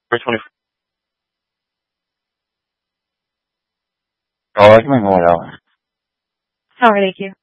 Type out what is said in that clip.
20. Oh, I can make more out. السلام عليكم.